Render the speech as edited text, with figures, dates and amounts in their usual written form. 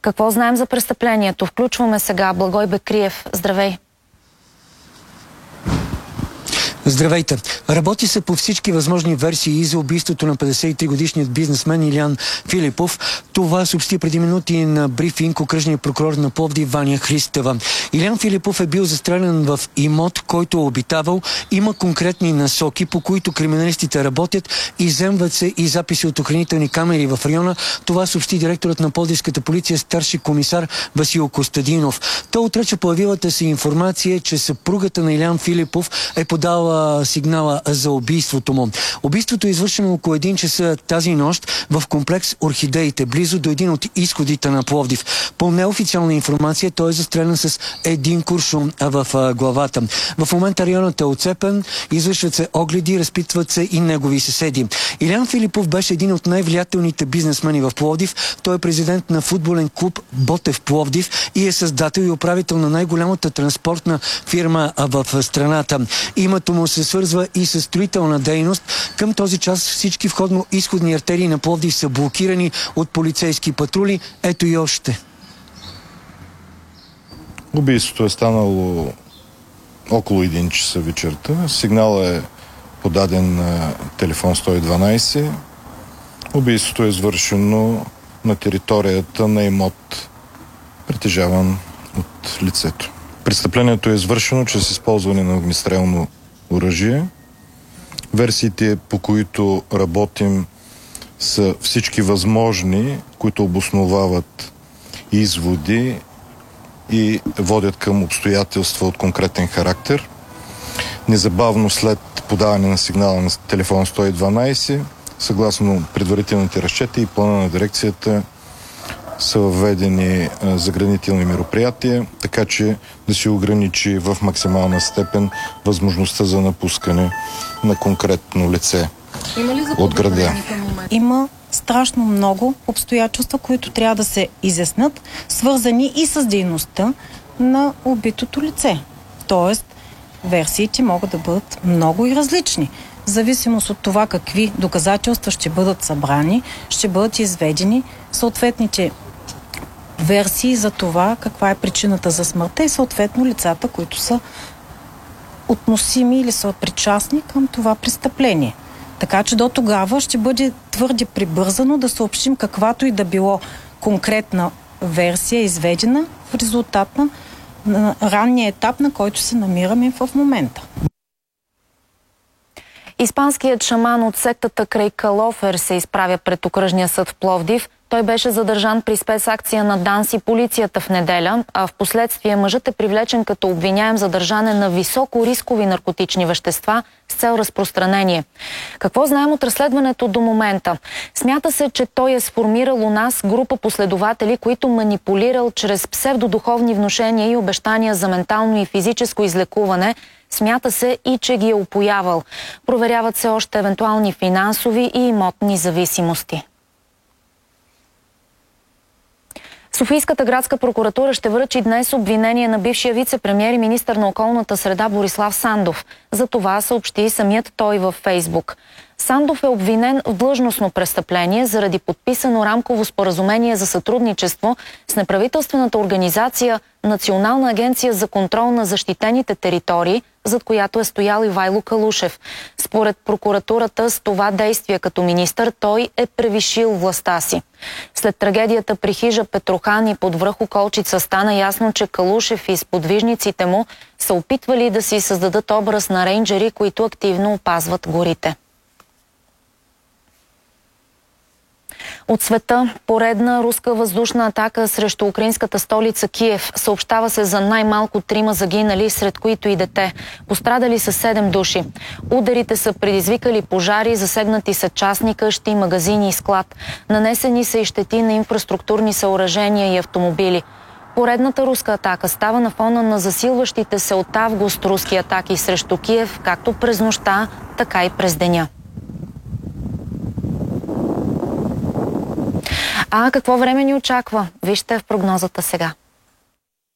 Какво знаем за престъплението? Включваме сега Благой Бекриев. Здравей! Здравейте! Работи се по всички възможни версии за убийството на 53-годишният бизнесмен Илиян Филипов. Това съобщи преди минути на брифинг окръжният прокурор на Пловдив Ваня Христева. Илиян Филипов е бил застрелян в имот, който е обитавал. Има конкретни насоки, по които криминалистите работят. Изземват се и записи от охранителни камери в района. Това съобщи директорът на Пловдивската полиция, старши комисар Васил Костадинов. Той отрече появилата се информация, че съпругата на Илиян Филипов е подала сигнала за убийството му. Убийството е извършено около 1 часа тази нощ в комплекс Орхидеите, близо до един от изходите на Пловдив. По неофициална информация той е застрелян с един куршум в главата. В момента районът е оцепен, извършват се огледи, разпитват се и негови съседи. Илиян Филипов беше един от най-влиятелните бизнесмени в Пловдив. Той е президент на футболен клуб Ботев Пловдив и е създател и управител на най-голямата транспортна фирма в страната. Името му се свързва и с строителна дейност. Към този час всички входно-изходни артерии на Пловдив са блокирани от полицейски патрули. Ето и още. Убийството е станало около 1 часа вечерта. Сигналът е подаден на телефон 112. Убийството е извършено на територията на имот, притежаван от лицето. Престъплението е извършено чрез използване на огнестрелно оръжие. Версиите, по които работим, са всички възможни, които обосновават изводи и водят към обстоятелства от конкретен характер. Незабавно след подаване на сигнала на телефон 112, съгласно предварителните разчети и плана на дирекцията, са въведени заградителни мероприятия, така че да се ограничи в максимална степен възможността за напускане на конкретно лице от града. Има страшно много обстоятелства, които трябва да се изяснат, свързани и с дейността на убитото лице. Тоест, версиите могат да бъдат много и различни. В зависимост от това какви доказателства ще бъдат събрани, ще бъдат изведени съответните версии за това каква е причината за смъртта и съответно лицата, които са относими или са причастни към това престъпление. Така че до тогава ще бъде твърде прибързано да съобщим каквато и да било конкретна версия изведена в резултат на ранния етап, на който се намираме в момента. Испанският шаман от сектата край Калофер се изправя пред окръжния съд в Пловдив. Той беше задържан при спецакция на ДАНС и полицията в неделя, а в последствие мъжът е привлечен като обвиняем за държане на високо рискови наркотични вещества с цел разпространение. Какво знаем от разследването до момента? Смята се, че той е сформирал у нас група последователи, които манипулирал чрез псевдодуховни внушения и обещания за ментално и физическо излекуване. Смята се и, че ги е упоявал. Проверяват се още евентуални финансови и имотни зависимости. Софийската градска прокуратура ще връчи днес обвинение на бившия вице-премиер и министър на околната среда Борислав Сандов. За това съобщи самият той във Фейсбук. Сандов е обвинен в длъжностно престъпление заради подписано рамково споразумение за сътрудничество с неправителствената организация Национална агенция за контрол на защитените територии, зад която е стоял Ивайло Калушев. Според прокуратурата с това действие като министър той е превишил властта си. След трагедията при хижа Петрохан и под връх Околчица стана ясно, че Калушев и сподвижниците му са опитвали да си създадат образ на рейнджери, които активно опазват горите. От света поредна руска въздушна атака срещу украинската столица Киев. Съобщава се за най-малко 3 загинали, сред които и дете. Пострадали са 7 души. Ударите са предизвикали пожари, засегнати са частни къщи, магазини и склад. Нанесени са и щети на инфраструктурни съоръжения и автомобили. Поредната руска атака става на фона на засилващите се от август руски атаки срещу Киев, както през нощта, така и през деня. А какво време ни очаква? Вижте в прогнозата сега.